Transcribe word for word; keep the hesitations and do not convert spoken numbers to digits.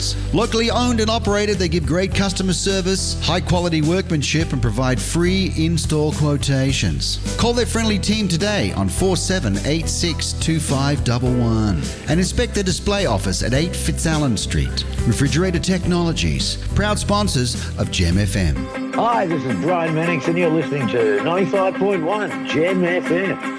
Fitzalan's. Locally owned and operated, they give great customer service, high-quality workmanship, and provide free in-store quotations. Call their friendly team today on four seven eight six two five one one and inspect their display office at eight Fitzalan Street. Refrigerator Technologies, proud sponsors of Gem F M. Hi, this is Brian Mannix and you're listening to ninety-five point one Gem F M.